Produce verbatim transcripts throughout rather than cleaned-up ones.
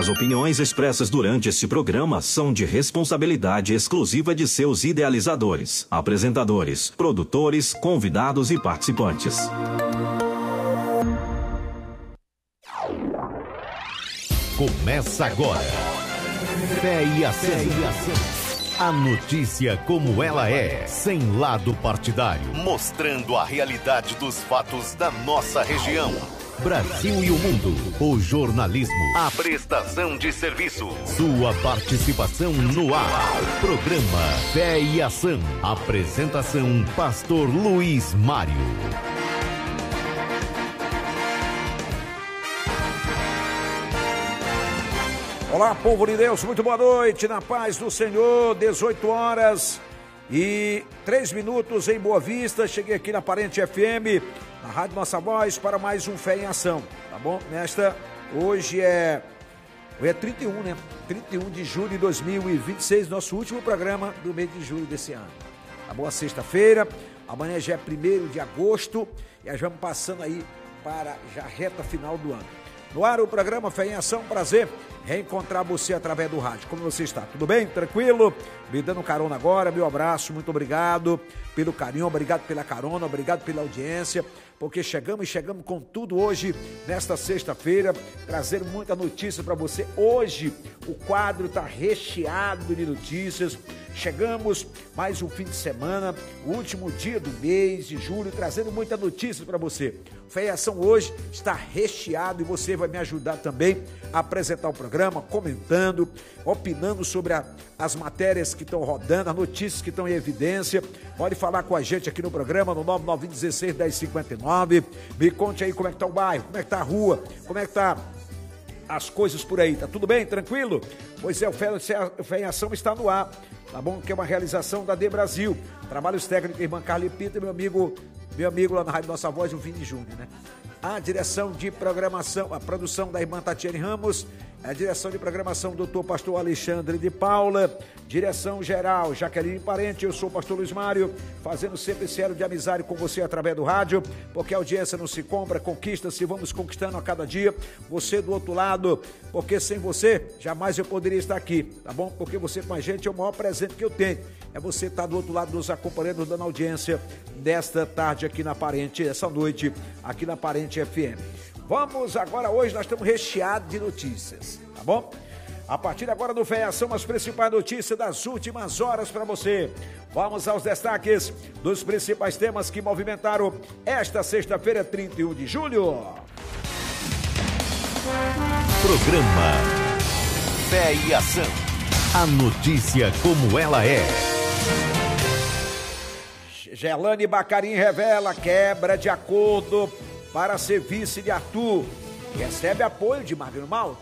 As opiniões expressas durante este programa são de responsabilidade exclusiva de seus idealizadores, apresentadores, produtores, convidados e participantes. Começa agora. Fé e Ação. A notícia como ela é, sem lado partidário, mostrando a realidade dos fatos da nossa região. Brasil e o mundo, o jornalismo, a prestação de serviço, sua participação no ar. Programa Fé e Ação. Apresentação, Pastor Luiz Mário. Olá, povo de Deus, muito boa noite, na paz do Senhor, dezoito horas e três minutos em Boa Vista. Cheguei aqui na Parente F M, na Rádio Nossa Voz, para mais um Fé em Ação, tá bom? Nesta, hoje é, hoje é trinta e um, né? trinta e um de julho de dois mil e vinte e seis, nosso último programa do mês de julho desse ano. Tá bom? Sexta-feira, amanhã já é primeiro de agosto, e nós vamos passando aí para já a reta final do ano. No ar o programa Fé em Ação, prazer reencontrar você através do rádio. Como você está? Tudo bem? Tranquilo? Me dando carona agora, meu abraço, muito obrigado pelo carinho, obrigado pela carona, obrigado pela audiência, porque chegamos e chegamos com tudo hoje, nesta sexta-feira, trazendo muita notícia para você. Hoje o quadro está recheado de notícias. Chegamos mais um fim de semana, o último dia do mês de julho, trazendo muita notícia para você. Fé em Ação hoje está recheado e você vai me ajudar também a apresentar o programa, comentando, opinando sobre a, as matérias que estão rodando, as notícias que estão em evidência. Pode falar com a gente aqui no programa no nove nove um seis, um zero cinco nove. Me conte aí como é que está o bairro, como é que está a rua, como é que está as coisas por aí. Tá tudo bem? Tranquilo? Pois é, o Fé, o Fé em Ação está no ar, tá bom? Que é uma realização da D Brasil. Trabalhos técnicos, irmã Carla Pita, meu amigo, meu amigo lá na Rádio Nossa Voz, o Vini Júnior, né? A direção de programação, a produção da irmã Tatiane Ramos, a direção de programação do doutor Pastor Alexandre de Paula, direção geral Jaqueline Parente, eu sou o Pastor Luiz Mário, fazendo sempre esse elo de amizade com você através do rádio, porque a audiência não se compra, conquista-se, vamos conquistando a cada dia, você do outro lado, porque sem você, jamais eu poderia estar aqui, tá bom? Porque você com a gente é o maior presente que eu tenho, é você estar do outro lado nos acompanhando, dando audiência nesta tarde aqui na Parente, essa noite aqui na Parente F M. Vamos agora, hoje nós estamos recheados de notícias, tá bom? A partir de agora do Fé em Ação, as principais notícias das últimas horas para você. Vamos aos destaques dos principais temas que movimentaram esta sexta-feira, trinta e um de julho. Programa Fé e Ação. A notícia como ela é. Gelane Bacarim revela quebra de acordo para ser vice de Arthur. Recebe apoio de Magno Malta.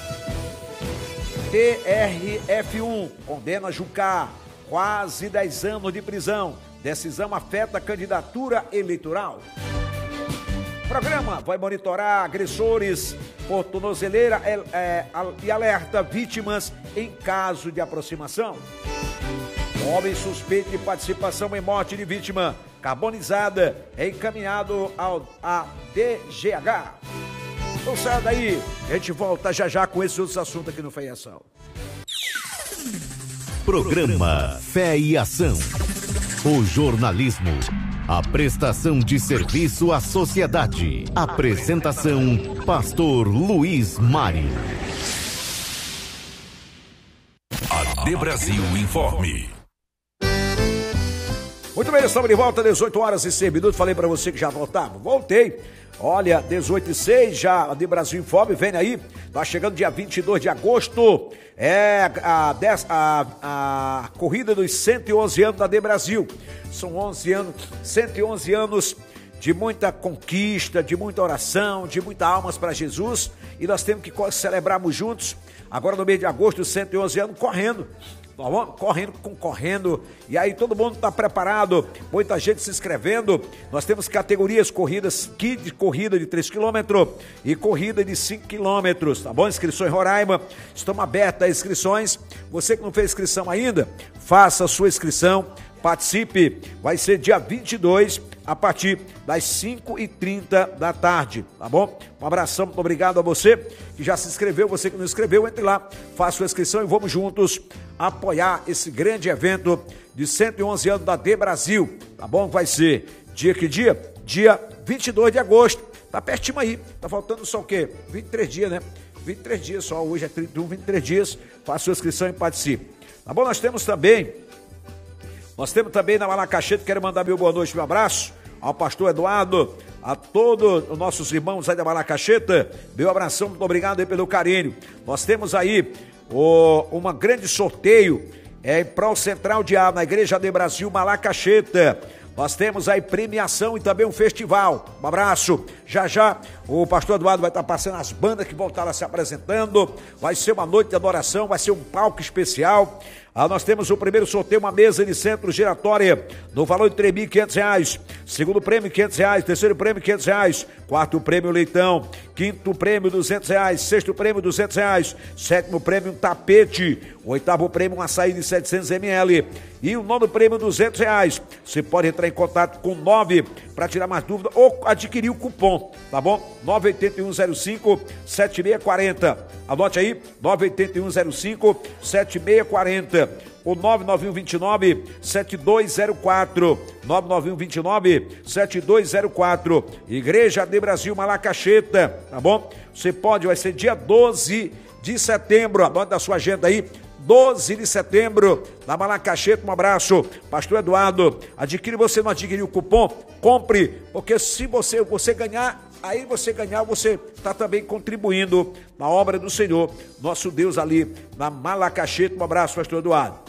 T R F um condena Jucá, quase dez anos de prisão. Decisão afeta a candidatura eleitoral. Programa vai monitorar agressores por tornozeleira é, é, e alerta vítimas em caso de aproximação. Homem suspeito de participação em morte de vítima carbonizada é encaminhado ao a D G H. Então sai daí, a gente volta já já com esses outros assuntos aqui no Fé e Ação. Programa Fé e Ação. O jornalismo, a prestação de serviço à sociedade. Apresentação, Pastor Luiz Mário. A D Brasil Informe. Muito bem, estamos de volta, dezoito horas e seis minutos. Falei para você que já voltava. Voltei. Olha, dezoito e seis, já a D Brasil Informe vem aí. Tá chegando dia vinte e dois de agosto. É a, a, a corrida dos cento e onze anos da D Brasil. São onze anos, cento e onze anos de muita conquista, de muita oração, de muitas almas para Jesus. E nós temos que celebrarmos juntos, agora no mês de agosto, cento e onze anos, correndo. Nós vamos correndo, concorrendo, e aí todo mundo está preparado, muita gente se inscrevendo. Nós temos categorias, corridas, kit de corrida de três quilômetros e corrida de cinco quilômetros, tá bom? Inscrições Roraima, estão abertas as inscrições. Você que não fez inscrição ainda, faça a sua inscrição, participe. Vai ser dia vinte e dois, a partir das cinco e trinta da tarde, tá bom? Um abração, muito obrigado a você que já se inscreveu, você que não inscreveu, entre lá, faça sua inscrição e vamos juntos apoiar esse grande evento de cento e onze anos da D Brasil, tá bom? Vai ser dia que dia? Dia vinte e dois de agosto, tá pertinho aí, tá faltando só o quê? vinte e três dias, né? vinte e três dias só, hoje é trinta e um, vinte e três dias, faça sua inscrição e participe. Tá bom? Nós temos também, nós temos também na Malacacheta, quero mandar meu boa noite, meu abraço ao pastor Eduardo, a todos os nossos irmãos aí da Malacacheta, meu abração, muito obrigado aí pelo carinho. Nós temos aí o, uma grande sorteio é, em prol central de ar na Igreja de Brasil Malacacheta. Nós temos aí premiação e também um festival. Um abraço. Já já o pastor Eduardo vai estar passando as bandas que vão estar lá se apresentando. Vai ser uma noite de adoração, vai ser um palco especial. Ah, nós temos o primeiro sorteio, uma mesa de centro giratória, no valor de três mil e quinhentos reais. Segundo prêmio, quinhentos reais. Terceiro prêmio, quinhentos reais. Quarto prêmio, leitão. Quinto prêmio, duzentos reais. Sexto prêmio, duzentos reais. Sétimo prêmio, um tapete. Oitavo prêmio, um açaí de setecentos mililitros. E o nono prêmio, duzentos reais. Você pode entrar em contato com nove para tirar mais dúvida ou adquirir o cupom, tá bom? nove oito um zero cinco sete seis quatro zero. Anote aí, nove oito um zero cinco sete seis quatro zero. O nove nove um dois nove sete dois zero quatro. nove nove um dois nove sete dois zero quatro. Igreja de Brasil Malacacheta, tá bom? Você pode, vai ser dia doze de setembro, anote da sua agenda aí, doze de setembro, na Malacacheta. Um abraço, pastor Eduardo. Adquire, você não adquiriu o cupom, compre, porque se você, você ganhar, aí você ganhar, você está também contribuindo na obra do Senhor, nosso Deus ali na Malacacheta. Um abraço, pastor Eduardo.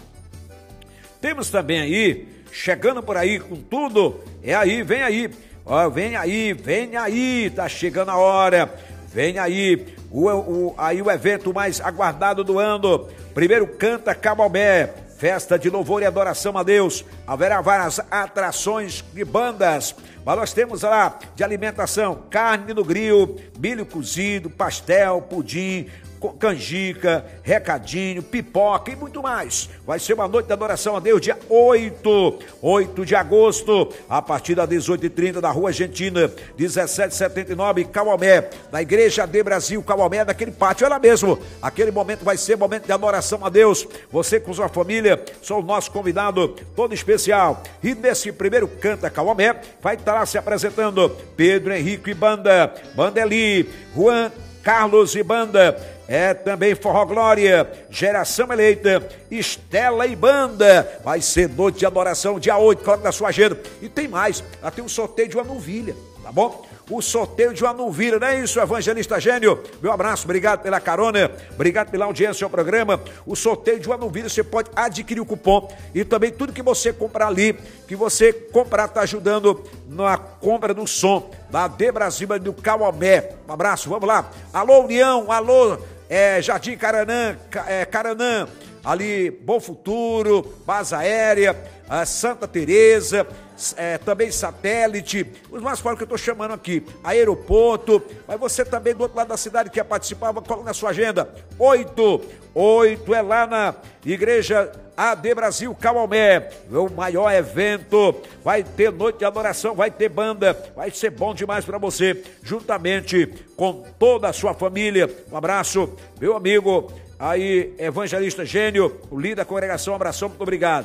Temos também aí, chegando por aí com tudo, é aí, vem aí, ó, vem aí, vem aí, tá chegando a hora, vem aí, o, o, aí o evento mais aguardado do ano. Primeiro Canta Camomé, festa de louvor e adoração a Deus. Haverá várias atrações de bandas, mas nós temos lá de alimentação, carne no grill, milho cozido, pastel, pudim, canjica, recadinho, pipoca e muito mais. Vai ser uma noite de adoração a Deus, dia oito, oito de agosto, a partir das dezoito e trinta, da Rua Argentina, dezessete setenta e nove, Camomé, na Igreja de Brasil, Camomé, naquele pátio, ela mesmo. Aquele momento vai ser momento de adoração a Deus. Você com sua família, sou o nosso convidado todo especial. E nesse primeiro Canta Camomé, vai estar lá se apresentando Pedro Henrique e Banda, Bandeli, Juan Carlos e Banda, é também Forró Glória, Geração Eleita, Estela e Banda. Vai ser noite de adoração, dia oito, coloca na sua agenda. E tem mais, lá tem um sorteio de uma novilha, tá bom? O sorteio de uma novilha, não é isso, Evangelista Gênio? Meu abraço, obrigado pela carona, obrigado pela audiência ao programa. O sorteio de uma novilha, você pode adquirir o cupom e também tudo que você comprar ali, que você comprar, está ajudando na compra do som da D Brasil do Camomé. Um abraço, vamos lá. Alô, União, alô, é, Jardim Caranã, é, Caranã, ali, Bom Futuro, Base Aérea, a Santa Teresa, é, também Satélite, os mais fortes que eu estou chamando aqui, Aeroporto, mas você também do outro lado da cidade quer participar, coloca na sua agenda, oito, oito é lá na Igreja A D Brasil Camomé, o maior evento, vai ter noite de adoração, vai ter banda, vai ser bom demais para você, juntamente com toda a sua família. Um abraço, meu amigo, aí, Evangelista Gênio, o líder da congregação, um abração, muito obrigado.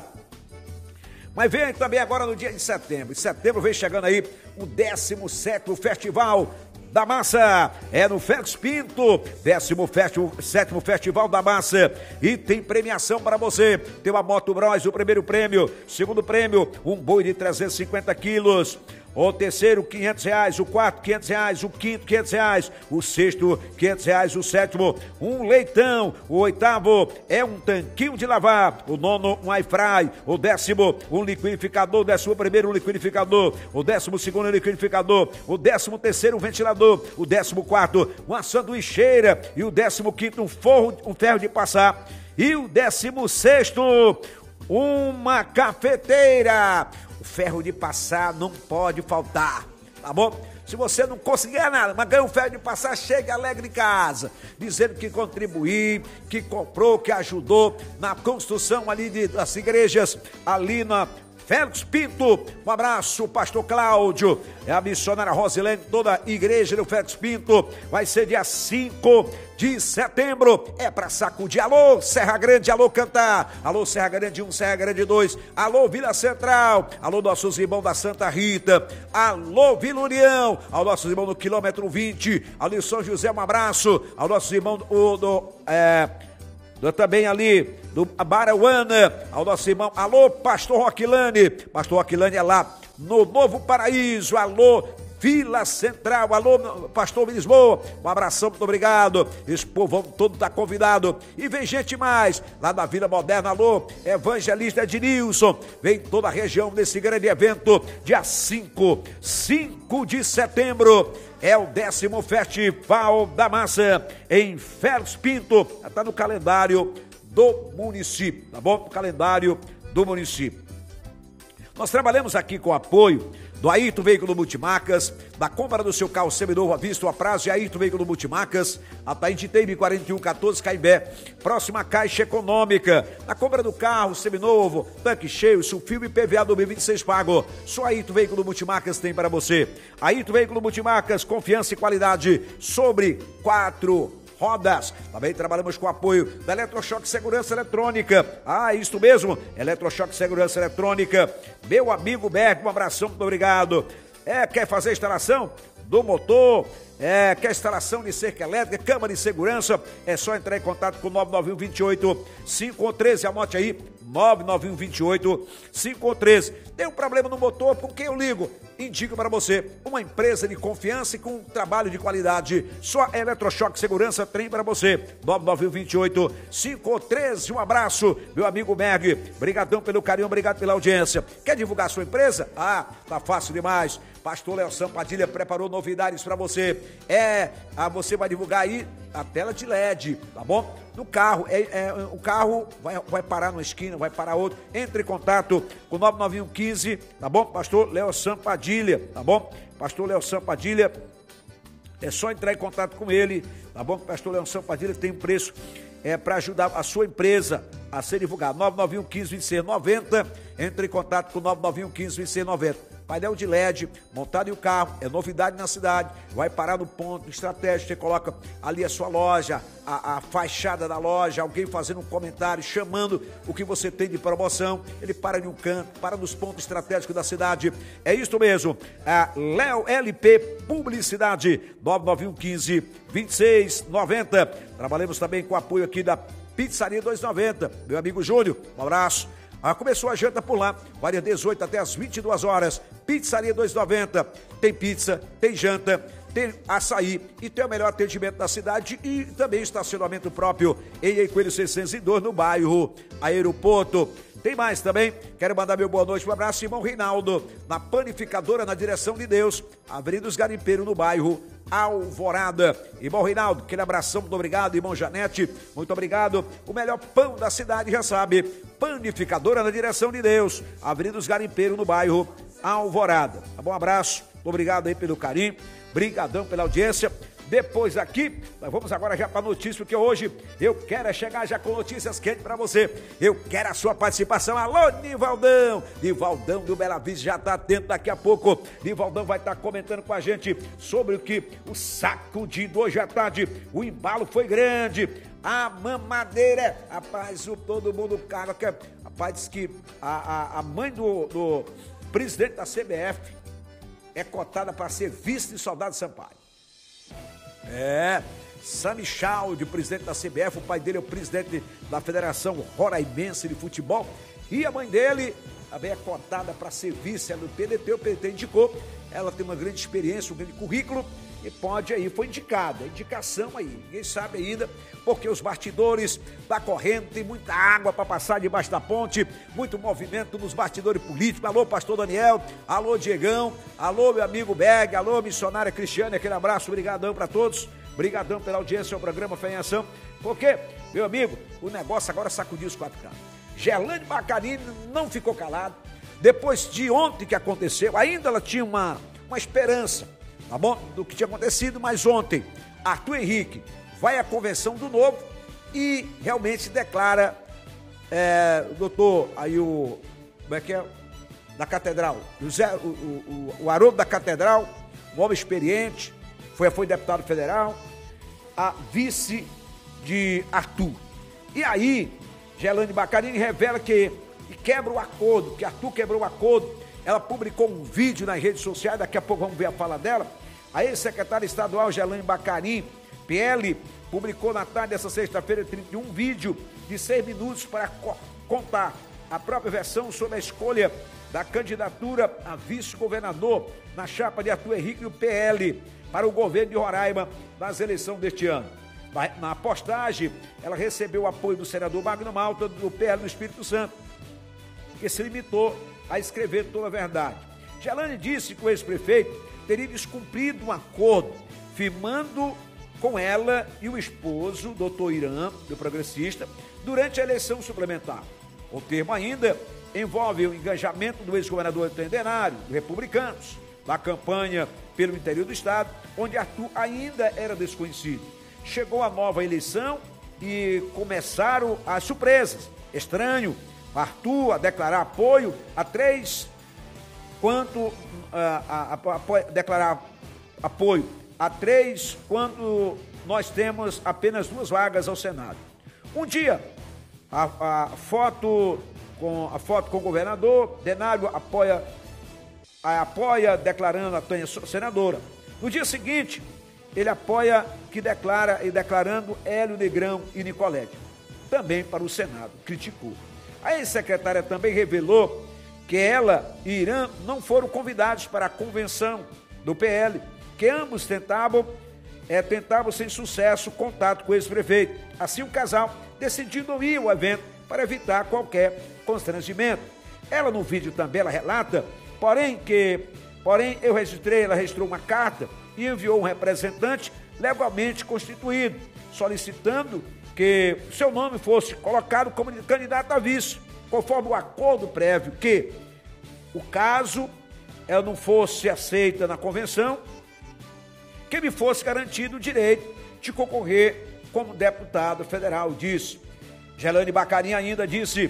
Mas vem também agora no dia de setembro. Em setembro vem chegando aí o décimo sétimo Festival da Massa. É no Félix Pinto, décimo sétimo Festival da Massa. E tem premiação para você. Tem uma Moto Bros, o primeiro prêmio. Segundo prêmio, um boi de trezentos e cinquenta quilos. O terceiro, quinhentos reais. O quarto, quinhentos reais. O quinto, quinhentos reais. O sexto, quinhentos reais. O sétimo, um leitão. O oitavo é um tanquinho de lavar. O nono, um airfry. O décimo, um liquidificador. O décimo primeiro, um liquidificador. O décimo segundo, um liquidificador. O décimo terceiro, um ventilador. O décimo quarto, uma sanduicheira. E o décimo quinto, um, forro, um ferro de passar. E o décimo sexto, uma cafeteira. O ferro de passar não pode faltar, tá bom? Se você não conseguir nada, mas ganha um ferro de passar, chegue alegre em casa, dizendo que contribuiu, que comprou, que ajudou na construção ali de, das igrejas, ali na Félix Pinto, um abraço, pastor Cláudio, é a missionária Rosilene, toda a igreja do Félix Pinto, vai ser dia cinco de setembro, é pra sacudir. Alô, Serra Grande, alô, Cantar, alô, Serra Grande um, Serra Grande dois, alô, Vila Central, alô, nossos irmãos da Santa Rita, alô, Vila União, ao nossos irmãos do quilômetro vinte, ali São José, um abraço, ao nossos irmãos do, do é, do, também ali, do Barauana, ao nosso irmão, alô, pastor Roquilane, pastor Roquilane é lá no Novo Paraíso, alô, Vila Central, alô, pastor Lisboa, um abração, muito obrigado, esse povo todo está convidado, e vem gente mais, lá da Vila Moderna, alô, evangelista Ednilson, vem toda a região nesse grande evento, dia cinco, cinco de setembro, é o décimo Festival da Massa, em Félix Pinto, está no calendário do município, tá bom? No calendário do município. Nós trabalhamos aqui com apoio do Ayrton Veículo Multimarcas, da compra do seu carro seminovo à vista ou a prazo de Ayrton Veículo Multimarcas, a Taíde Teime quarenta e um quatorze, Caimbé, próxima Caixa Econômica, na compra do carro seminovo, tanque cheio, sulfilme e P V A dois mil e vinte e seis pago, só Ayrton Veículo Multimarcas tem para você. Ayrton Veículo Multimarcas, confiança e qualidade sobre quatro rodas. Também trabalhamos com o apoio da Eletrochoque Segurança Eletrônica. Ah, isso mesmo, Eletrochoque Segurança Eletrônica. Meu amigo Berg, um abração, muito obrigado. É, quer fazer a instalação do motor? É, quer instalação de cerca elétrica, câmara de segurança? É só entrar em contato com nove nove um, dois oito, cinco um um três, anote aí, nove nove um, dois oito, cinco um um três. Tem um problema no motor, por que eu ligo? Indico para você uma empresa de confiança e com um trabalho de qualidade. Só a Eletrochoque Segurança tem para você. nove nove um, dois oito, cinco um um três. Um abraço, meu amigo Merg. Obrigadão pelo carinho, obrigado pela audiência. Quer divulgar sua empresa? Ah, tá fácil demais. Pastor Léo Sampadilha preparou novidades para você. É, ah, você vai divulgar aí a tela de L E D, tá bom? No carro, é, é, o carro vai, vai parar numa esquina, vai parar outra. Entre em contato com nove nove um, um cinco, tá bom? Pastor Léo Sampadilha, tá bom? Pastor Léo Sampadilha, é só entrar em contato com ele, tá bom? Pastor Léo Sampadilha tem um preço é, para ajudar a sua empresa a ser divulgada. nove nove um, um cinco, vinte e seis noventa. Entre em contato com nove nove um, um cinco, vinte e seis noventa. Painel de L E D, montado em o carro, é novidade na cidade, vai parar no ponto estratégico, você coloca ali a sua loja, a, a fachada da loja, alguém fazendo um comentário, chamando o que você tem de promoção, ele para em um canto, para nos pontos estratégicos da cidade, é isso mesmo, a Léo L P Publicidade, nove nove um, um cinco, vinte e seis noventa, trabalhamos também com o apoio aqui da Pizzaria dois noventa, meu amigo Júnior, um abraço. Ah, começou a janta por lá, vai das dezoito até as vinte e duas horas, Pizzaria dois noventa, tem pizza, tem janta, tem açaí e tem o melhor atendimento da cidade e também estacionamento próprio em Coelho seiscentos e dois no bairro Aeroporto. Tem mais também, quero mandar meu boa noite, um abraço, irmão Reinaldo, na Panificadora na Direção de Deus, Avenida dos Garimpeiros no bairro Alvorada. Irmão Reinaldo, aquele abração, muito obrigado. Irmão Janete, muito obrigado. O melhor pão da cidade, já sabe, Panificadora na Direção de Deus, Avenida dos Garimpeiros no bairro Alvorada. Tá bom? Um abraço, muito obrigado aí pelo carinho, brigadão pela audiência. Depois aqui, nós vamos agora já para a notícia, porque hoje eu quero é chegar já com notícias quentes para você. Eu quero a sua participação. Alô, Nivaldão! Nivaldão do Bela Vista já está atento daqui a pouco. Nivaldão vai estar tá comentando com a gente sobre o que o saco de hoje à tarde. O embalo foi grande. A mamadeira, rapaz, o, todo mundo cara, que, rapaz, diz que a, a, a mãe do, do presidente da C B F é cotada para ser vice de Soldado Sampaio. É, Sami Chaldi, presidente da C B F, o pai dele é o presidente da Federação Roraimense de Futebol e a mãe dele também é cotada para ser vice do P D T, o P D T indicou, ela tem uma grande experiência, um grande currículo e pode aí, foi indicada, indicação aí, ninguém sabe ainda, porque os bastidores tá correndo, tem muita água para passar debaixo da ponte, muito movimento nos bastidores políticos. Alô, pastor Daniel, alô, Diegão, alô, meu amigo Berg, alô, missionária Cristiane, aquele abraço, brigadão para todos, brigadão pela audiência ao programa Fé em Ação, porque, meu amigo, o negócio agora sacudiu os quatro cantos. Gerlane Bacarini não ficou calado, depois de ontem que aconteceu, ainda ela tinha uma, uma esperança, tá bom? Do que tinha acontecido, mas ontem, Arthur Henrique vai à convenção do Novo e realmente declara, é, o doutor, aí o, como é que é? da Catedral, o, Zé, o, o, o Haroldo da Catedral, um homem experiente, foi, foi deputado federal, a vice de Arthur. E aí, Gelane Baccarini revela que e quebra o acordo, que Arthur quebrou o acordo. Ela publicou um vídeo nas redes sociais, daqui a pouco vamos ver a fala dela. A ex-secretária estadual Gelane Baccarini, P L, publicou na tarde dessa sexta-feira trinta e um um vídeo de seis minutos para co- contar a própria versão sobre a escolha da candidatura a vice-governador na chapa de Arthur Henrique do P L para o governo de Roraima nas eleições deste ano. Na, na postagem, ela recebeu o apoio do senador Magno Malta do P L do Espírito Santo, que se limitou a escrever toda a verdade. Gelane disse que o ex-prefeito teria descumprido um acordo, firmando com ela e o esposo, doutor Irã, do Progressista, durante a eleição suplementar. O termo ainda envolve o engajamento do ex-governador Denário, do Republicanos, da campanha pelo interior do estado, onde Arthur ainda era desconhecido. Chegou a nova eleição e começaram as surpresas. Estranho, Arthur a declarar apoio a três, quanto a, a, a, a declarar apoio a três, quando nós temos apenas duas vagas ao Senado. Um dia, a, a foto com a foto com o governador, Denário apoia, a, apoia declarando a Tânia senadora. No dia seguinte, ele apoia que declara e declarando Hélio Negrão e Nicolete, também para o Senado, criticou. A ex-secretária também revelou que ela e Irã não foram convidados para a convenção do P L, que ambos tentavam, é, tentavam sem sucesso contato com o ex-prefeito. Assim, o casal decidiu não ir ao evento para evitar qualquer constrangimento. Ela no vídeo também ela relata, porém que, porém eu registrei, ela registrou uma carta e enviou um representante legalmente constituído, solicitando que seu nome fosse colocado como candidato a vice, conforme o acordo prévio, que o caso ela não fosse aceita na convenção, que me fosse garantido o direito de concorrer como deputado federal, disse. Gelane Baccarini ainda disse,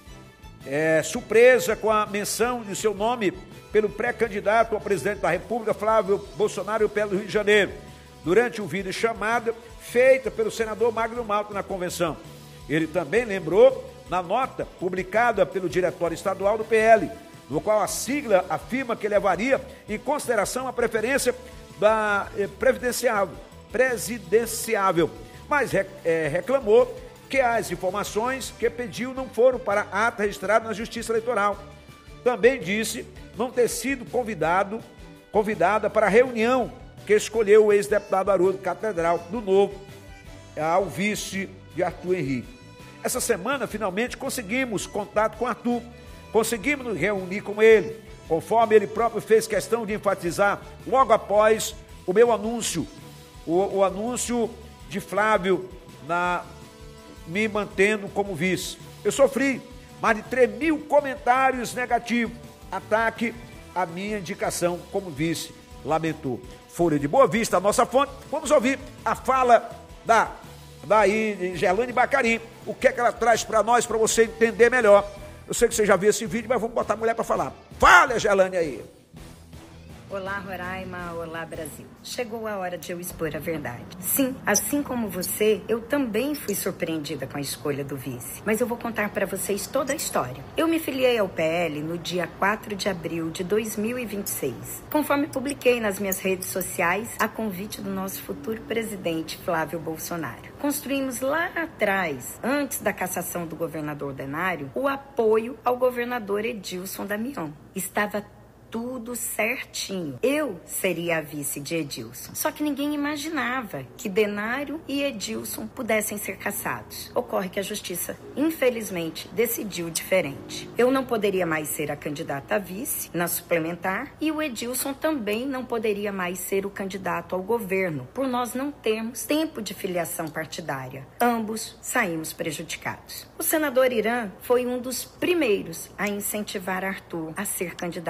é, surpresa com a menção de seu nome pelo pré-candidato ao presidente da República, Flávio Bolsonaro, pelo Rio de Janeiro, durante o vídeo chamada feita pelo senador Magno Malta na convenção. Ele também lembrou na nota publicada pelo Diretório Estadual do P L, no qual a sigla afirma que levaria em consideração a preferência da eh, previdenciável, presidenciável, mas rec, eh, reclamou que as informações que pediu não foram para a ata registrada na Justiça Eleitoral. Também disse não ter sido convidado, convidada para a reunião que escolheu o ex-deputado Haroldo Catedral do Novo ao vice de Arthur Henrique. Essa semana, finalmente, conseguimos contato com Arthur, conseguimos nos reunir com ele, conforme ele próprio fez questão de enfatizar logo após o meu anúncio, o, o anúncio de Flávio na, me mantendo como vice. Eu sofri mais de três mil comentários negativos, ataque à minha indicação como vice, lamentou. Folha de Boa Vista, a nossa fonte. Vamos ouvir a fala da, da Gelane Baccarini, o que é que ela traz para nós, para você entender melhor. Eu sei que você já viu esse vídeo, mas vamos botar a mulher para falar. Fala, Gelane, aí. Olá, Roraima, olá, Brasil. Chegou a hora de eu expor a verdade. Sim, assim como você, eu também fui surpreendida com a escolha do vice. Mas eu vou contar para vocês toda a história. Eu me filiei ao P L no dia quatro de abril de dois mil e vinte e seis. Conforme publiquei nas minhas redes sociais, a convite do nosso futuro presidente, Flávio Bolsonaro. Construímos lá atrás, antes da cassação do governador Denário, o apoio ao governador Edilson Damião. Estava tudo certinho. Eu seria a vice de Edilson. Só que ninguém imaginava que Denário e Edilson pudessem ser cassados. Ocorre que a justiça, infelizmente, decidiu diferente. Eu não poderia mais ser a candidata a vice na suplementar e o Edilson também não poderia mais ser o candidato ao governo, por nós não termos tempo de filiação partidária. Ambos saímos prejudicados. O senador Irã foi um dos primeiros a incentivar Arthur a ser candidato ao governo.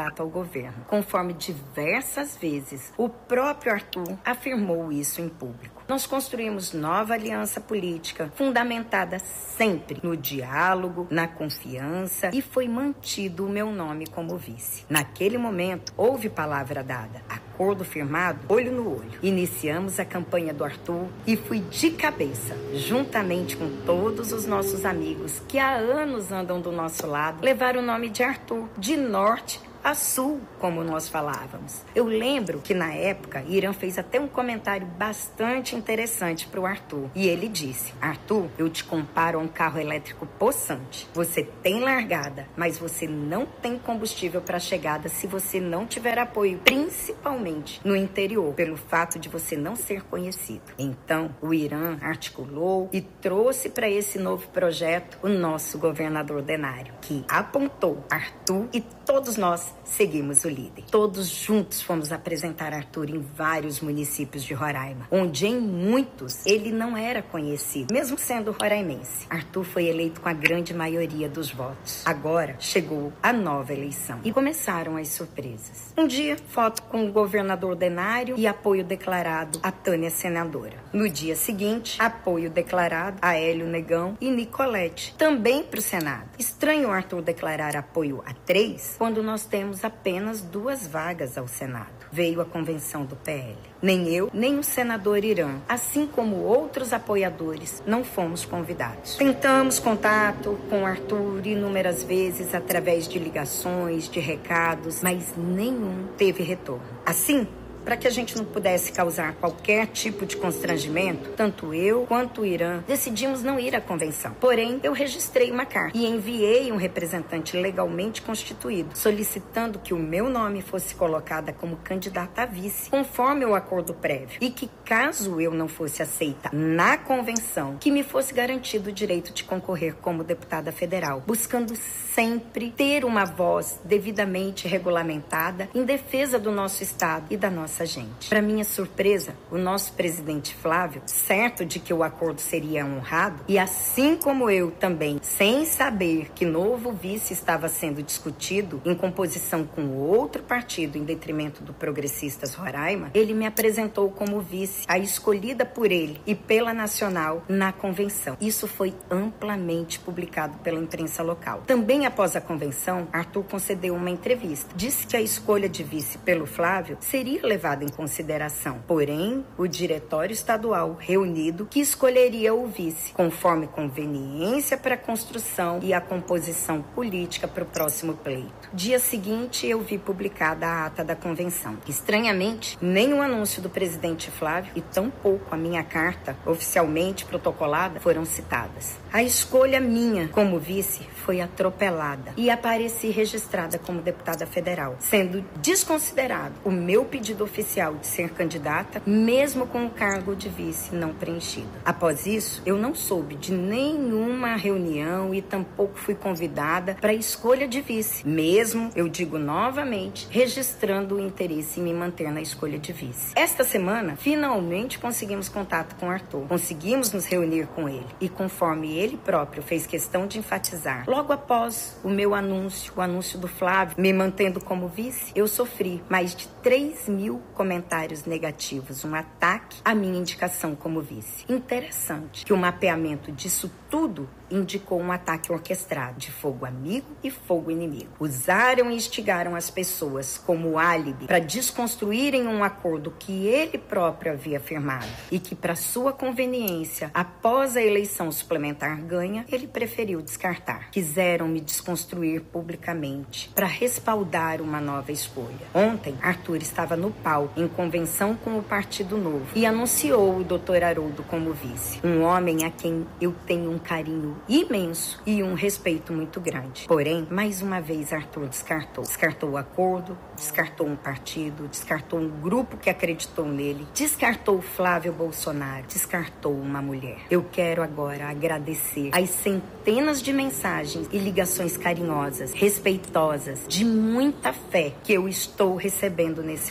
governo, conforme diversas vezes o próprio Arthur afirmou isso em público. Nós construímos nova aliança política, fundamentada sempre no diálogo, na confiança, e foi mantido o meu nome como vice. Naquele momento, houve palavra dada, acordo firmado, olho no olho. Iniciamos a campanha do Arthur e fui de cabeça, juntamente com todos os nossos amigos que há anos andam do nosso lado, levar o nome de Arthur de norte a sul, como nós falávamos. Eu lembro que na época, Irã fez até um comentário bastante interessante para o Arthur. E ele disse: Arthur, eu te comparo a um carro elétrico possante. Você tem largada, mas você não tem combustível para a chegada se você não tiver apoio, principalmente no interior, pelo fato de você não ser conhecido. Então, o Irã articulou e trouxe para esse novo projeto o nosso governador Denário, que apontou Arthur, e todos nós seguimos o líder. Todos juntos fomos apresentar Arthur em vários municípios de Roraima, onde em muitos ele não era conhecido, mesmo sendo roraimense. Arthur foi eleito com a grande maioria dos votos. Agora chegou a nova eleição e começaram as surpresas. Um dia, foto com o governador Denário e apoio declarado a Tânia senadora. No dia seguinte, apoio declarado a Hélio Negão e Nicolete, também para o Senado. Estranho o Arthur declarar apoio a três, quando nós temos apenas duas vagas ao Senado. Veio a convenção do P L. Nem eu, nem o senador Irã, assim como outros apoiadores, não fomos convidados. Tentamos contato com Arthur inúmeras vezes através de ligações, de recados, mas nenhum teve retorno. Assim, para que a gente não pudesse causar qualquer tipo de constrangimento, tanto eu quanto o Irã decidimos não ir à convenção. Porém, eu registrei uma carta e enviei um representante legalmente constituído, solicitando que o meu nome fosse colocada como candidata a vice, conforme o acordo prévio, e que, caso eu não fosse aceita na convenção, que me fosse garantido o direito de concorrer como deputada federal, buscando sempre ter uma voz devidamente regulamentada em defesa do nosso estado e da nossa gente. Para minha surpresa, o nosso presidente Flávio, certo de que o acordo seria honrado, e assim como eu também, sem saber que novo vice estava sendo discutido em composição com outro partido em detrimento do Progressistas Roraima, ele me apresentou como vice, a escolhida por ele e pela Nacional na convenção. Isso foi amplamente publicado pela imprensa local. Também após a convenção, Arthur concedeu uma entrevista. Disse que a escolha de vice pelo Flávio seria levada em consideração. Porém, o diretório estadual reunido que escolheria o vice, conforme conveniência para a construção e a composição política para o próximo pleito. Dia seguinte, eu vi publicada a ata da convenção. Estranhamente, nem o anúncio do presidente Flávio e tampouco a minha carta, oficialmente protocolada, foram citadas. A escolha minha como vice foi atropelada e apareci registrada como deputada federal, sendo desconsiderado o meu pedido oficial de ser candidata, mesmo com o cargo de vice não preenchido. Após isso, eu não soube de nenhuma reunião e tampouco fui convidada para a escolha de vice, mesmo, eu digo novamente, registrando o interesse em me manter na escolha de vice. Esta semana, finalmente conseguimos contato com Arthur, conseguimos nos reunir com ele e, conforme ele próprio fez questão de enfatizar, logo após o meu anúncio, o anúncio do Flávio, me mantendo como vice, eu sofri mais de três mil comentários negativos, um ataque à minha indicação como vice. Interessante que o mapeamento disso tudo indicou um ataque orquestrado de fogo amigo e fogo inimigo. Usaram e instigaram as pessoas como álibi para desconstruírem um acordo que ele próprio havia firmado e que, para sua conveniência, após a eleição suplementar ganha, ele preferiu descartar. Quiseram me desconstruir publicamente para respaldar uma nova escolha. Ontem, Arthur estava no palco em convenção com o Partido Novo e anunciou o doutor Haroldo como vice. Um homem a quem eu tenho um carinho imenso e um respeito muito grande. Porém, mais uma vez Arthur descartou. Descartou o acordo, descartou um partido, descartou um grupo que acreditou nele, descartou Flávio Bolsonaro, descartou uma mulher. Eu quero agora agradecer as centenas de mensagens e ligações carinhosas, respeitosas, de muita fé que eu estou recebendo nesse momento.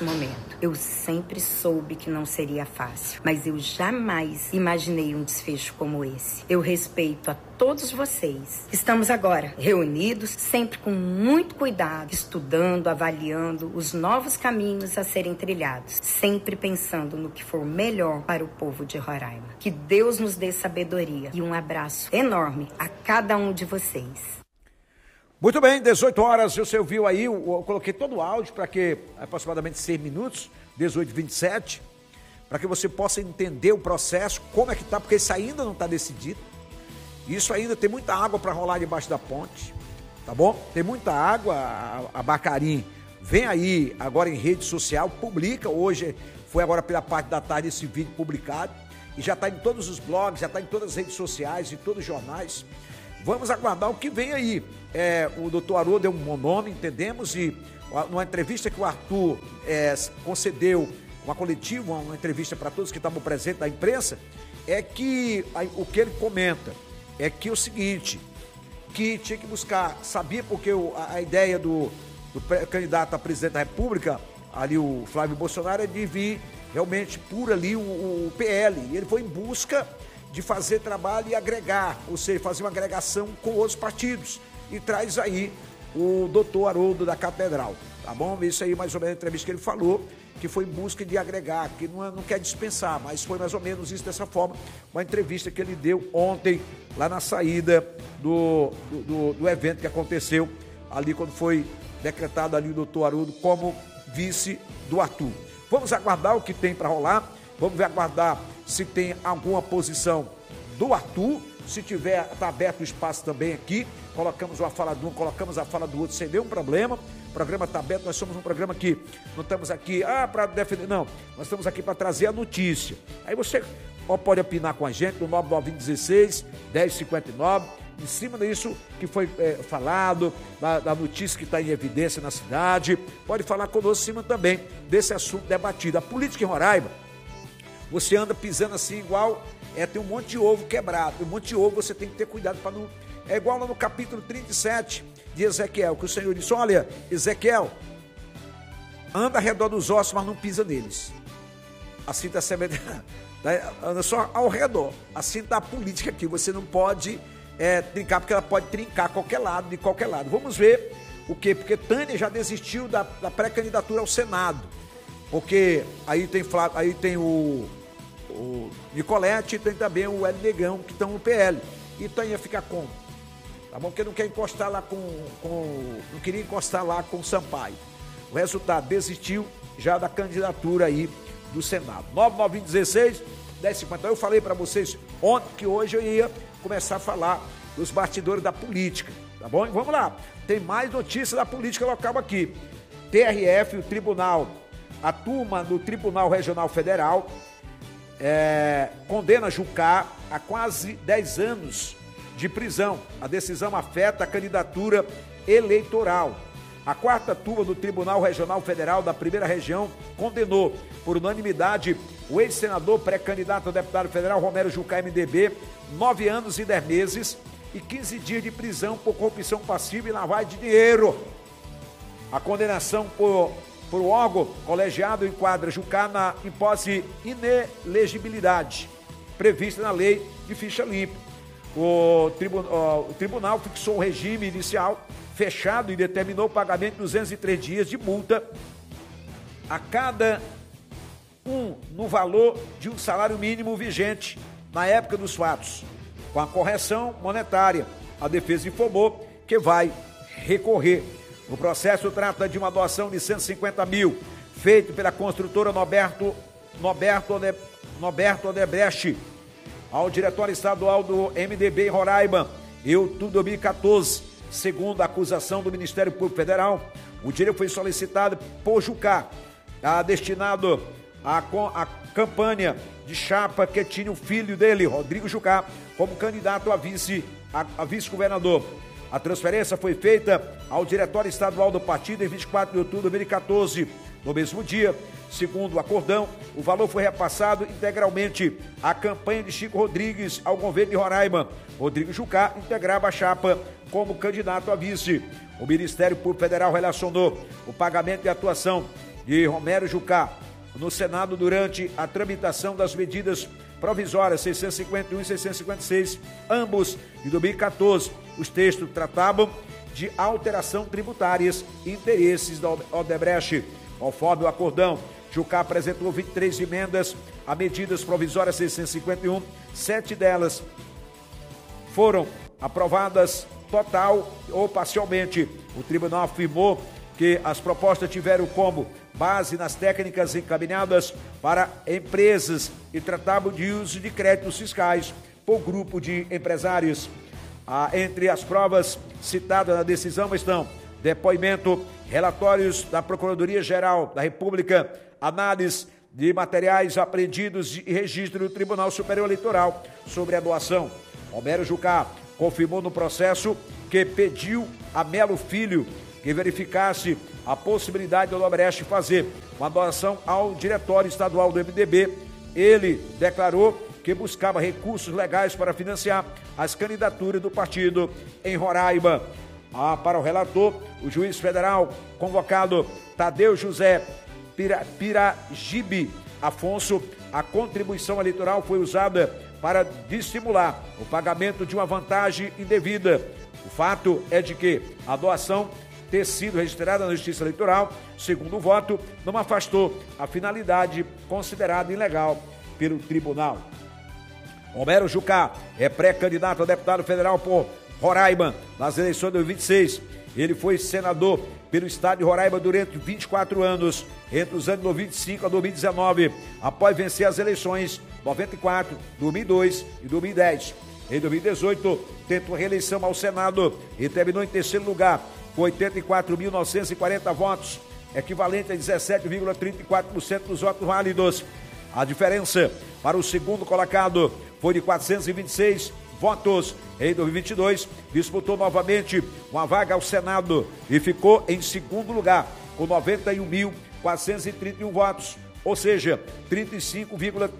jeito. Eu sempre soube que não seria fácil, mas eu jamais imaginei um desfecho como esse. Eu respeito a todos vocês. Estamos agora reunidos, sempre com muito cuidado, estudando, avaliando os novos caminhos a serem trilhados, sempre pensando no que for melhor para o povo de Roraima. Que Deus nos dê sabedoria e um abraço enorme a cada um de vocês. Muito bem, dezoito horas, você ouviu aí, eu, eu coloquei todo o áudio para que, aproximadamente seis minutos, dezoito e vinte e sete, para que você possa entender o processo, como é que está, porque isso ainda não está decidido. Isso ainda tem muita água para rolar debaixo da ponte, tá bom? Tem muita água, a, a Bacarim vem aí agora em rede social, publica, hoje foi agora pela parte da tarde esse vídeo publicado, e já está em todos os blogs, já está em todas as redes sociais, em todos os jornais. Vamos aguardar o que vem aí. É, o doutor Haroldo é um bom nome, entendemos, e numa entrevista que o Arthur é, concedeu, uma coletiva, uma entrevista para todos que estavam presentes da imprensa, é que o que ele comenta é que é o seguinte, que tinha que buscar, sabia porque o, a, a ideia do, do candidato a presidente da República, ali o Flávio Bolsonaro, é de vir realmente por ali o, o P L, e ele foi em busca de fazer trabalho e agregar, ou seja, fazer uma agregação com outros partidos, e traz aí o doutor Haroldo da Catedral, tá bom? Isso aí mais ou menos a entrevista que ele falou, que foi em busca de agregar, que não, não quer dispensar, mas foi mais ou menos isso dessa forma, uma entrevista que ele deu ontem, lá na saída do, do, do evento que aconteceu, ali quando foi decretado ali o doutor Haroldo como vice do Arthur. Vamos aguardar o que tem para rolar, vamos aguardar se tem alguma posição do Arthur, se tiver, está aberto o espaço também aqui, colocamos uma fala de um, colocamos a fala do outro sem nenhum problema, o programa está aberto, nós somos um programa que não estamos aqui, ah, para defender, não, nós estamos aqui para trazer a notícia. Aí você pode opinar com a gente no nove nove um seis, dez cinquenta e nove, em cima disso que foi é, falado, da, da notícia que está em evidência na cidade, pode falar conosco em cima também desse assunto debatido. A política em Roraima, você anda pisando assim igual, é, tem um monte de ovo quebrado, um monte de ovo você tem que ter cuidado para não... É igual lá no capítulo trinta e sete de Ezequiel, que o Senhor disse, olha, Ezequiel, anda ao redor dos ossos, mas não pisa neles. Assim está semente, anda só ao redor. Assim está a política aqui, você não pode é, trincar, porque ela pode trincar a qualquer lado, de qualquer lado. Vamos ver o quê? Porque Tânia já desistiu da, da pré-candidatura ao Senado, porque aí tem, aí tem o, o Nicolete e tem também o Hélio Negão, que estão no P L. E Tânia fica como? Tá bom? Porque não quer encostar lá com, com... Não queria encostar lá com o Sampaio. O resultado, desistiu já da candidatura aí do Senado. nove nove um seis, dez cinquenta. Eu falei para vocês ontem que hoje eu ia começar a falar dos bastidores da política. Tá bom? E vamos lá. Tem mais notícias da política local aqui. T R F, o tribunal, a turma do Tribunal Regional Federal, é, condena Jucá a quase dez anos de prisão. A decisão afeta a candidatura eleitoral. A quarta turma do Tribunal Regional Federal da Primeira Região condenou, por unanimidade, o ex-senador pré-candidato a deputado federal Romero Jucá, M D B, nove anos e dez meses e quinze dias de prisão por corrupção passiva e lavagem de dinheiro. A condenação por, por órgão colegiado enquadra Jucá na hipótese inelegibilidade prevista na lei de ficha limpa. O, tribu, o tribunal fixou o regime inicial fechado e determinou o pagamento de duzentos e três dias de multa a cada um no valor de um salário mínimo vigente na época dos fatos, com a correção monetária. A defesa informou que vai recorrer. O processo trata de uma doação de cento e cinquenta mil, feito pela construtora Norberto, Norberto, Ode, Norberto Odebrecht, ao Diretório Estadual do M D B em Roraima, em outubro de dois mil e quatorze. Segundo a acusação do Ministério Público Federal, o dinheiro foi solicitado por Jucá, a, destinado à, à campanha de chapa que tinha o filho dele, Rodrigo Jucá, como candidato a vice, a, a vice-governador. A transferência foi feita ao Diretório Estadual do partido em vinte e quatro de outubro de dois mil e quatorze. No mesmo dia, segundo o acordão, o valor foi repassado integralmente à campanha de Chico Rodrigues ao governo de Roraima. Rodrigo Jucá integrava a chapa como candidato a vice. O Ministério Público Federal relacionou o pagamento de atuação e Romero Jucá no Senado durante a tramitação das medidas provisórias seiscentos e cinquenta e um e seiscentos e cinquenta e seis, ambos de dois mil e quatorze. Os textos tratavam de alteração tributárias e interesses da Odebrecht. Conforme o acordão, Jucá apresentou vinte e três emendas a medidas provisórias seiscentos e cinquenta e um, sete delas foram aprovadas total ou parcialmente. O tribunal afirmou que as propostas tiveram como base nas técnicas encaminhadas para empresas e tratavam de uso de créditos fiscais por grupo de empresários. Ah, entre as provas citadas na decisão estão depoimento, relatórios da Procuradoria-Geral da República, análise de materiais apreendidos e registro do Tribunal Superior Eleitoral sobre a doação. Romero Jucá confirmou no processo que pediu a Melo Filho que verificasse a possibilidade do Odebrecht fazer uma doação ao Diretório Estadual do M D B. Ele declarou que buscava recursos legais para financiar as candidaturas do partido em Roraima. Ah, para o relator, o juiz federal convocado Tadeu José Pira, Piragibe Afonso, a contribuição eleitoral foi usada para estimular o pagamento de uma vantagem indevida. O fato é de que a doação ter sido registrada na Justiça Eleitoral, segundo o voto, não afastou a finalidade considerada ilegal pelo tribunal. Romero Jucá é pré-candidato a deputado federal por Roraima nas eleições de dois mil e vinte e seis. Ele foi senador pelo estado de Roraima durante vinte e quatro anos, entre os anos dois mil e cinco a dois mil e dezenove, após vencer as eleições noventa e quatro, dois mil e dois e dois mil e dez. Em dois mil e dezoito, tentou reeleição ao Senado e terminou em terceiro lugar, com oitenta e quatro mil novecentos e quarenta votos, equivalente a dezessete vírgula trinta e quatro por cento dos votos válidos. A diferença para o segundo colocado foi de quatrocentos e vinte e seis votos. Em dois mil e vinte e dois, disputou novamente uma vaga ao Senado e ficou em segundo lugar, com noventa e um mil quatrocentos e trinta e um votos, ou seja, trinta e cinco vírgula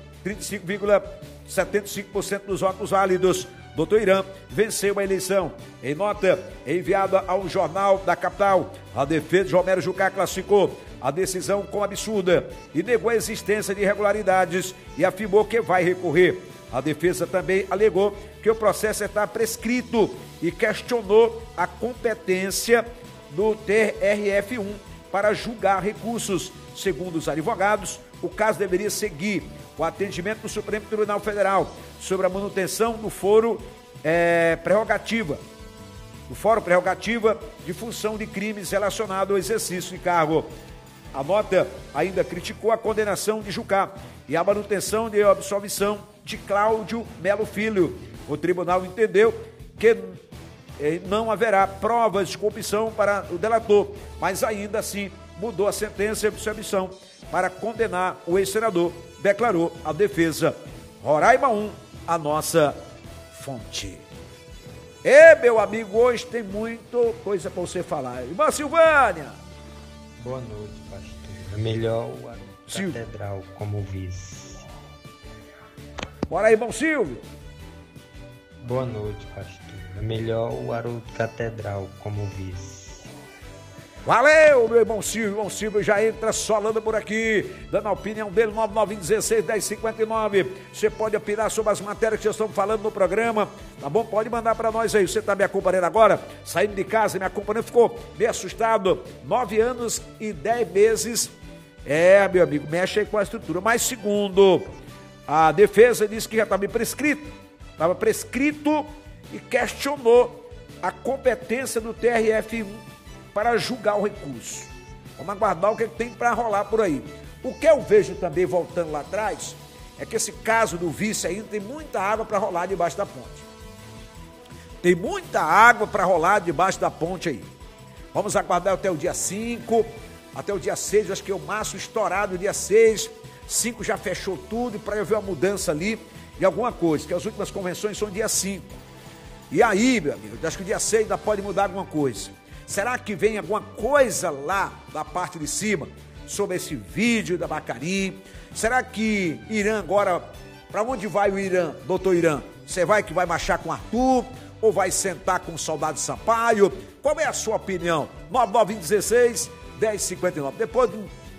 setenta e cinco por cento dos votos válidos. Doutor Irã venceu a eleição. Em nota enviada ao Jornal da Capital, a defesa de Romero Jucá classificou a decisão como absurda e negou a existência de irregularidades e afirmou que vai recorrer. A defesa também alegou que o processo está prescrito e questionou a competência do T R F um para julgar recursos. Segundo os advogados, o caso deveria seguir o atendimento do Supremo Tribunal Federal sobre a manutenção do foro é, prerrogativa, do fórum prerrogativa de função de crimes relacionados ao exercício de cargo. A nota ainda criticou a condenação de Jucá e a manutenção de absolvição de Cláudio Melo Filho. O tribunal entendeu que não haverá provas de corrupção para o delator, mas ainda assim mudou a sentença de absolvição para condenar o ex-senador, declarou a defesa. Roraima um, a nossa fonte. E, meu amigo, hoje tem muita coisa para você falar. Irmã Silvânia. Boa noite, pastor. É melhor o Haroldo Catedral como vice. Bora aí, irmão Silvio. Boa noite, pastor. É melhor o Haroldo Catedral como vice. Valeu, meu irmão Silvio. Irmão Silvio já entra solando por aqui, dando a opinião dele, nove nove um seis, um zero cinco nove. Você pode opinar sobre as matérias que estamos falando no programa, tá bom? Pode mandar para nós aí. Você está me acompanhando agora, saindo de casa, me acompanhando, ficou meio assustado. Nove anos e dez meses. É, meu amigo, mexe aí com a estrutura. Mas segundo a defesa, disse que já estava prescrito, estava prescrito e questionou a competência do T R F um para julgar o recurso. Vamos aguardar o que tem para rolar por aí. O que eu vejo também, voltando lá atrás, é que esse caso do vice ainda tem muita água para rolar debaixo da ponte. Tem muita água para rolar debaixo da ponte aí. Vamos aguardar até o dia cinco, até o dia seis, acho que é o máximo estourado o dia seis, cinco já fechou tudo, para eu ver uma mudança ali de alguma coisa, que as últimas convenções são dia cinco. E aí, meu amigo, acho que o dia seis ainda pode mudar alguma coisa. Será que vem alguma coisa lá da parte de cima sobre esse vídeo da Bacarim? Será que Irã agora, para onde vai o Irã, doutor Irã? Você vai que vai marchar com Arthur ou vai sentar com o soldado Sampaio? Qual é a sua opinião? nove nove um seis, um zero cinco nove. Depois de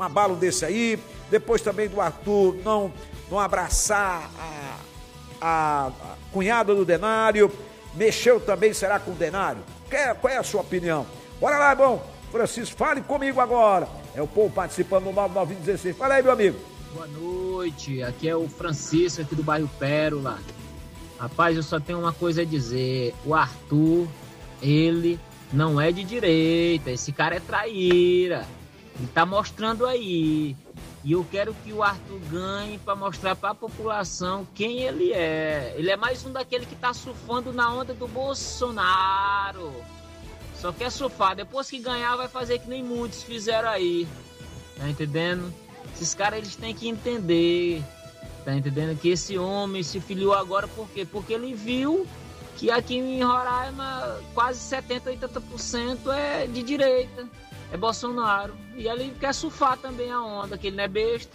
um abalo desse aí. Depois também do Arthur não, não abraçar a, a, a cunhada do Denário. Mexeu também, será com o Denário? Qual é a sua opinião? Bora lá, bom. Francisco, fale comigo agora. É o povo participando no nove nove um seis. Fala aí, meu amigo. Boa noite, aqui é o Francisco, aqui do bairro Pérola. Rapaz, eu só tenho uma coisa a dizer. O Arthur, ele não é de direita. Esse cara é traíra. Ele tá mostrando aí. E eu quero que o Arthur ganhe para mostrar para a população quem ele é. Ele é mais um daquele que tá surfando na onda do Bolsonaro. Só quer surfar. Depois que ganhar, vai fazer que nem muitos fizeram aí. Tá entendendo? Esses caras, eles têm que entender. Tá entendendo? Que esse homem se filiou agora por quê? Porque ele viu que aqui em Roraima quase setenta, oitenta por cento é de direita. É Bolsonaro. E ele quer surfar também a onda, que ele não é besta.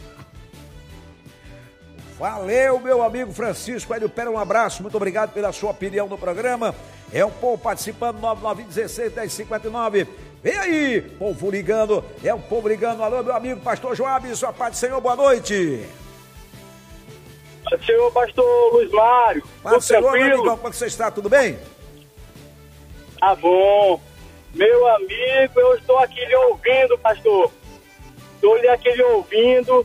Valeu, meu amigo Francisco Hélio Pera, um abraço, muito obrigado pela sua opinião no programa. É o povo participando, nove nove um seis, um zero cinco nove. Vem aí, povo ligando, é o povo ligando. Alô, meu amigo Pastor Joab, sua paz do Senhor, boa noite. Senhor Pastor Luiz Mário, paz do Senhor, meu amigão, como você está, tudo bem? Tá bom. Meu amigo, eu estou aqui lhe ouvindo, pastor. Estou lhe aqui lhe ouvindo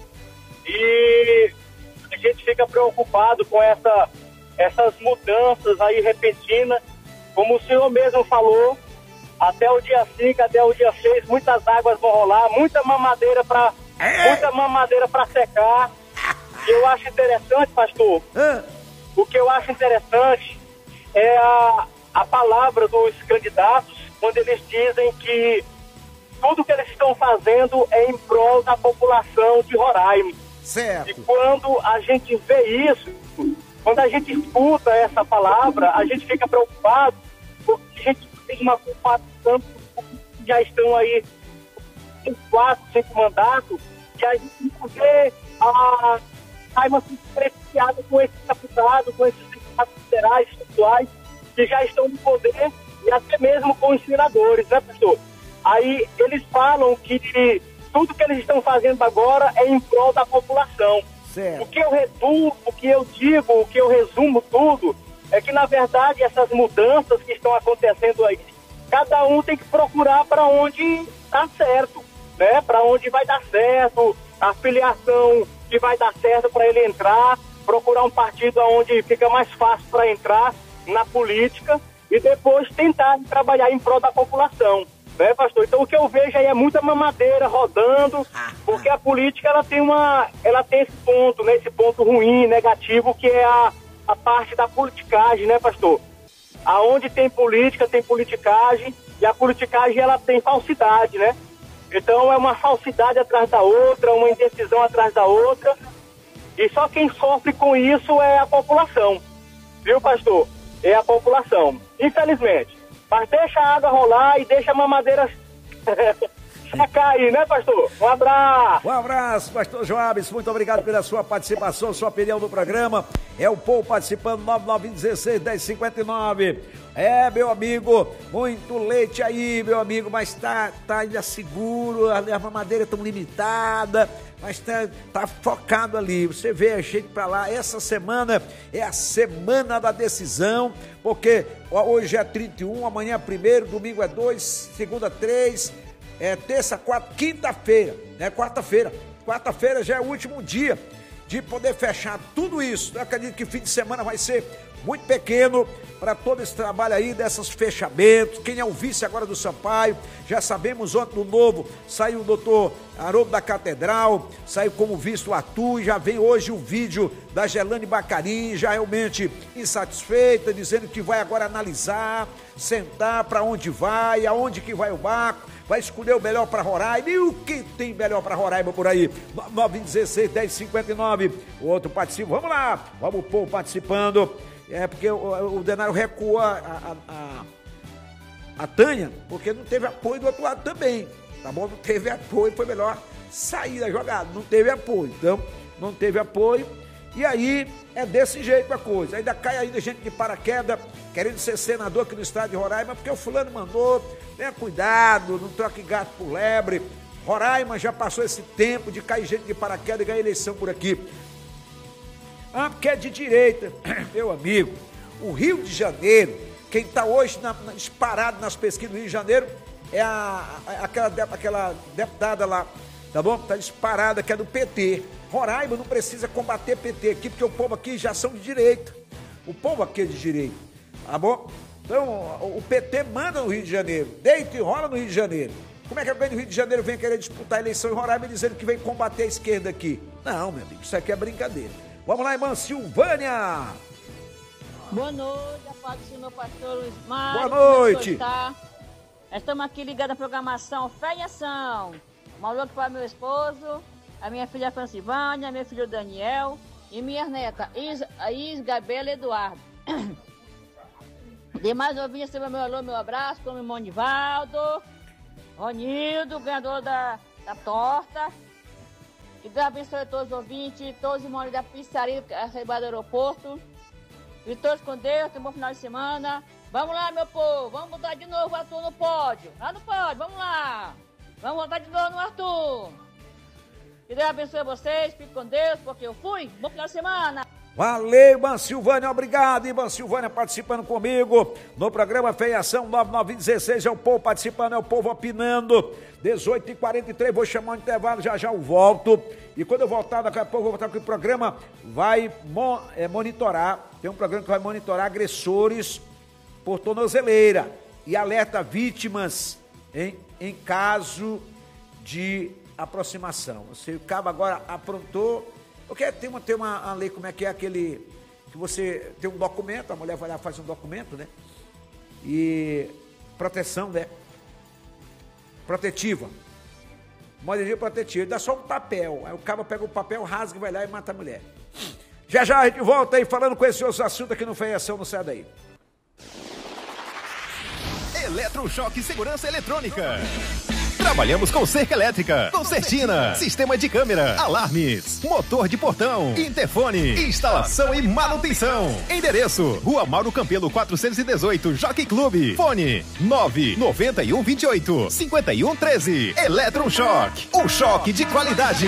e a gente fica preocupado com essa, essas mudanças aí repentinas. Como o senhor mesmo falou, até o dia cinco, até o dia seis, muitas águas vão rolar, muita mamadeira para muita mamadeira para secar. E eu acho interessante, pastor, o que eu acho interessante é a, a palavra dos candidatos, quando eles dizem que tudo que eles estão fazendo é em prol da população de Roraima. Certo. E quando a gente vê isso, quando a gente escuta essa palavra, a gente fica preocupado, porque a gente tem uma comparação que já estão aí em quatro, cinco mandatos, e a gente vê a Roraima se beneficiada com esses deputados, com esses deputados federais, estaduais, que já estão no poder, e até mesmo com os senadores, né, pastor? Aí eles falam que tudo que eles estão fazendo agora é em prol da população. Certo. O que eu reduzo, o que eu digo, o que eu resumo tudo, é que, na verdade, essas mudanças que estão acontecendo aí, cada um tem que procurar para onde dá certo, né? Para onde vai dar certo, a filiação que vai dar certo para ele entrar, procurar um partido onde fica mais fácil para entrar na política, e depois tentar trabalhar em prol da população, né, pastor? Então o que eu vejo aí é muita mamadeira rodando, porque a política ela tem uma, ela tem esse ponto, né, esse ponto ruim, negativo, que é a, a parte da politicagem, né, pastor? Aonde tem política, tem politicagem, e a politicagem ela tem falsidade, né? Então é uma falsidade atrás da outra, uma indecisão atrás da outra, e só quem sofre com isso é a população, viu, pastor? É a população, infelizmente. Mas deixa a água rolar e deixa a mamadeira secar aí, né, pastor? Um abraço. Um abraço, pastor Joabes. Muito obrigado pela sua participação, sua opinião no programa. É o povo participando, nove nove um seis, um zero cinco nove. É, meu amigo, muito leite aí, meu amigo, mas tá, tá ainda seguro, a mamadeira tão limitada, mas tá, tá focado ali. Você vê a gente pra lá. Essa semana é a semana da decisão, porque hoje é trinta e um, amanhã é primeiro, domingo é dois, segunda três, é terça, quarta, quinta-feira, né? Quarta-feira. Quarta-feira já é o último dia de poder fechar tudo isso. Eu acredito que fim de semana vai ser muito pequeno para todo esse trabalho aí, desses fechamentos. Quem é o vice agora do Sampaio, já sabemos, ontem no Novo saiu o doutor Haroldo da Catedral, saiu como vice o Arthur, e já vem hoje o vídeo da Gelane Bacarim, já realmente insatisfeita, dizendo que vai agora analisar, sentar para onde vai, aonde que vai o barco, vai escolher o melhor para Roraima. E o que tem melhor para Roraima por aí? nove um seis, um zero cinco nove. O outro participa. Vamos lá, vamos o povo participando. É porque o, o Denário recuou a, a, a, a Tânia, porque não teve apoio do outro lado também. Tá bom? Não teve apoio, foi melhor sair da jogada. Não teve apoio. Então, não teve apoio. E aí é desse jeito a coisa. Ainda cai ainda gente de paraquedas querendo ser senador aqui no estado de Roraima, porque o fulano mandou. Tenha cuidado, não troque gato por lebre. Roraima já passou esse tempo de cair gente de paraquedas e ganhar eleição por aqui. Ah, porque é de direita. Meu amigo, o Rio de Janeiro, quem está hoje na, na, disparado nas pesquisas do Rio de Janeiro é a, a, aquela, aquela deputada lá, tá bom? Está disparada, que é do P T. Roraima não precisa combater P T aqui, porque o povo aqui já são de direita. O povo aqui é de direita, tá bom? Então, o P T manda no Rio de Janeiro, deita e rola no Rio de Janeiro. Como é que alguém do Rio de Janeiro vem querer disputar a eleição em Roraima dizendo que vem combater a esquerda aqui? Não, meu amigo, isso aqui é brincadeira. Vamos lá, irmã Silvânia. Boa noite, a paz do Senhor, pastor Luiz Mário. Boa noite. Nós estamos aqui ligados à programação Fé e Ação. Maluco para meu esposo, a minha filha Francivânia, meu filho Daniel e minha neta Is, Is Gabriela Eduardo. Demais ouvintes, meu alô, meu abraço, como o irmão Nivaldo, Ronildo, ganhador da, da torta. Que Deus abençoe a todos os ouvintes, todos os irmãos da pizzaria, do aeroporto. E todos com Deus, tem um bom final de semana. Vamos lá, meu povo, vamos botar de novo o Arthur no pódio. Lá no pódio, vamos lá. Vamos botar de novo no Arthur. Que Deus abençoe vocês, fique com Deus, porque eu fui. Bom final de semana. Valeu, irmã Silvânia, obrigado, irmã Silvânia participando comigo no programa Fé e Ação nove nove um seis, é o povo participando, é o povo opinando. Dezoito e quarenta e três, vou chamar um intervalo, já já eu volto. E quando eu voltar, daqui a pouco eu vou voltar com o programa, vai mo é, monitorar, tem um programa que vai monitorar agressores por tornozeleira e alerta vítimas em, em caso de aproximação. Você, o cabo agora aprontou. Porque tem uma, tem uma, uma lei, como é que é aquele, que você tem um documento, a mulher vai lá e faz um documento, né? E proteção, né? Protetiva. Moradia protetiva, dá só um papel. Aí o cara pega o papel, rasga e vai lá e mata a mulher. Já já a gente volta aí falando com esse outro assunto aqui no Fé e Ação, não sai daí. Eletrochoque Segurança Eletrônica. Trabalhamos com cerca elétrica, concertina, sistema de câmera, alarmes, motor de portão, interfone, instalação e manutenção. Endereço: Rua Mauro Campelo quatrocentos e dezoito, Jockey Clube. Fone nove nove um dois oito, cinco um um três. Eletrochoque, o choque de qualidade.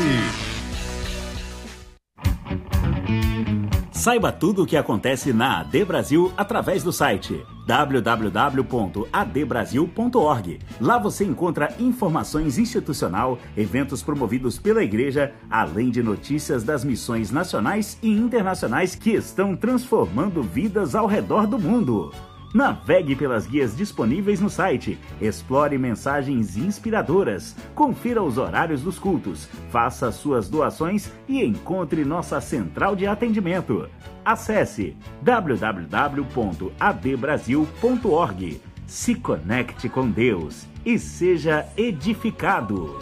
Saiba tudo o que acontece na A D Brasil através do site w w w ponto a d brasil ponto org. Lá você encontra informações institucional, eventos promovidos pela igreja, além de notícias das missões nacionais e internacionais que estão transformando vidas ao redor do mundo. Navegue pelas guias disponíveis no site, explore mensagens inspiradoras, confira os horários dos cultos, faça suas doações e encontre nossa central de atendimento. Acesse w w w ponto a d brasil ponto org. Se conecte com Deus e seja edificado.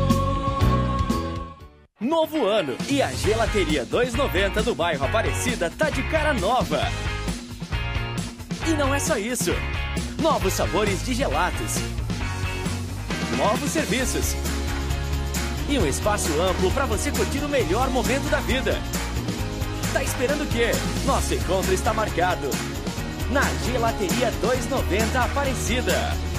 Novo ano e a Gelateria dois e noventa do bairro Aparecida tá de cara nova. E não é só isso. Novos sabores de gelatos. Novos serviços. E um espaço amplo para você curtir o melhor momento da vida. Tá esperando o quê? Nosso encontro está marcado na Gelateria dois e noventa Aparecida.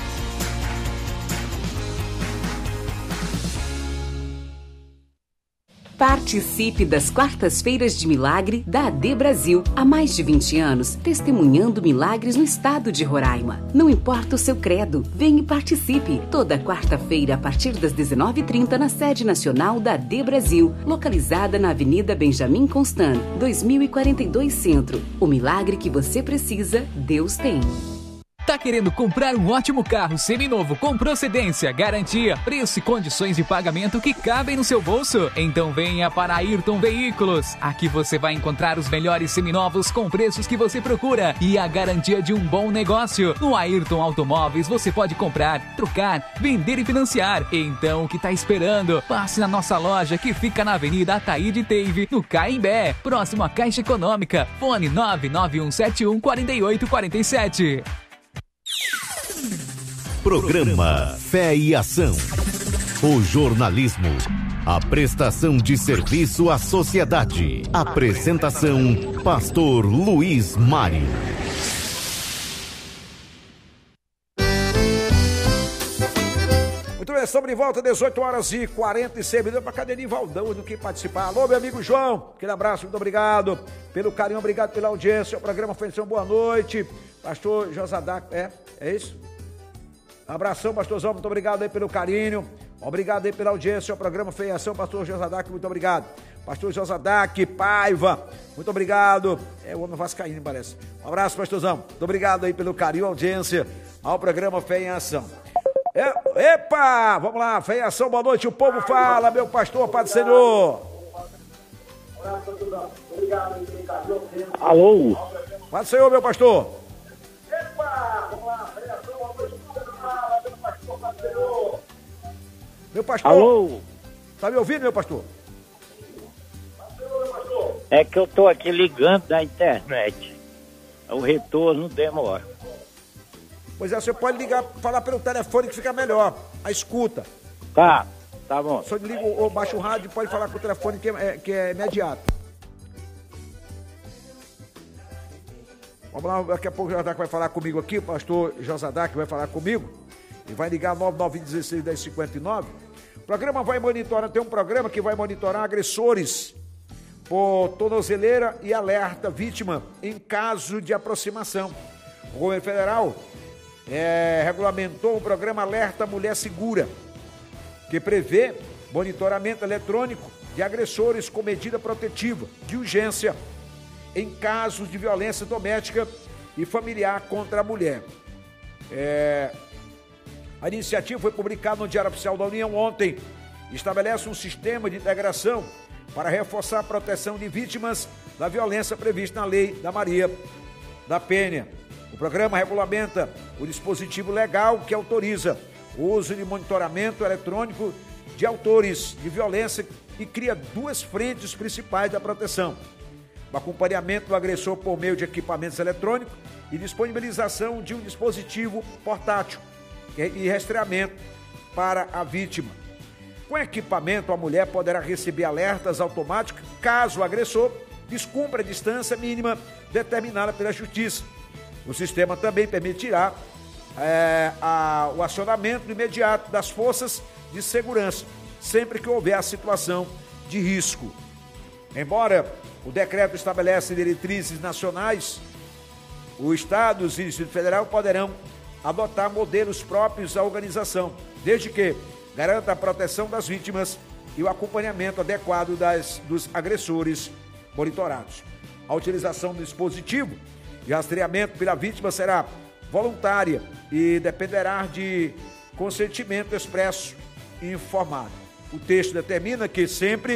Participe das quartas-feiras de milagre da A D Brasil. Há mais de vinte anos, testemunhando milagres no estado de Roraima. Não importa o seu credo, venha e participe. Toda quarta-feira, a partir das dezenove e trinta, na sede nacional da A D Brasil, localizada na Avenida Benjamin Constant, dois mil e quarenta e dois Centro. O milagre que você precisa, Deus tem. Tá querendo comprar um ótimo carro seminovo com procedência, garantia, preço e condições de pagamento que cabem no seu bolso? Então venha para Ayrton Veículos. Aqui você vai encontrar os melhores seminovos com preços que você procura e a garantia de um bom negócio. No Ayrton Automóveis você pode comprar, trocar, vender e financiar. Então o que tá esperando? Passe na nossa loja que fica na Avenida Ataíde Teive, no Caimbé, próximo à Caixa Econômica. Fone nove nove um sete um quatro oito quatro sete. Programa Fé e Ação. O jornalismo, a prestação de serviço à sociedade. Apresentação, Pastor Luiz Mário. Muito bem, Olha, estamos de volta, dezoito horas e quarenta e seis minutos, para cadê Nivaldão do que participar. Alô, meu amigo João, aquele abraço, muito obrigado pelo carinho, obrigado pela audiência. O programa foi uma boa noite. Pastor Josadac, é? É isso? Abração, pastorzão, muito obrigado aí pelo carinho. Obrigado aí pela audiência. O programa Feiação, pastor Josadac, muito obrigado. Pastor Josadac, Paiva, muito obrigado. É o homem vascaíno, parece. Um abraço, pastorzão. Muito obrigado aí pelo carinho, audiência ao programa Fé em Ação. É, epa, vamos lá, Fé em Ação, boa noite. O povo fala, meu pastor, Pai do Senhor. Alô? Pai do Senhor, meu pastor. Meu pastor. Alô? Tá me ouvindo, meu pastor? É que eu tô aqui ligando da internet. O retorno demora. Pois é, você pode ligar, falar pelo telefone que fica melhor. A escuta. Tá, tá bom. Só liga ou baixa o rádio e pode falar com o telefone que é, que é imediato. Vamos lá, daqui a pouco o Josadac vai falar comigo aqui, o pastor Josadac vai falar comigo. E vai ligar nove nove um seis, um zero cinco nove. O programa vai monitorar, tem um programa que vai monitorar agressores por tornozeleira e alerta vítima em caso de aproximação. O governo federal é, regulamentou o programa Alerta Mulher Segura, que prevê monitoramento eletrônico de agressores com medida protetiva de urgência em casos de violência doméstica e familiar contra a mulher. É, a iniciativa foi publicada no Diário Oficial da União ontem. Estabelece um sistema de integração para reforçar a proteção de vítimas da violência prevista na Lei da Maria da Penha. O programa regulamenta o dispositivo legal que autoriza o uso de monitoramento eletrônico de autores de violência e cria duas frentes principais da proteção: o acompanhamento do agressor por meio de equipamentos eletrônicos e disponibilização de um dispositivo portátil e rastreamento para a vítima. Com equipamento, a mulher poderá receber alertas automáticos caso o agressor descumpra a distância mínima determinada pela Justiça. O sistema também permitirá é, a, o acionamento imediato das forças de segurança, sempre que houver a situação de risco. Embora o decreto estabelece diretrizes nacionais, os estados e o Distrito Federal poderão adotar modelos próprios à organização, desde que garanta a proteção das vítimas e o acompanhamento adequado das, dos agressores monitorados. A utilização do dispositivo de rastreamento pela vítima será voluntária e dependerá de consentimento expresso e informado. O texto determina que sempre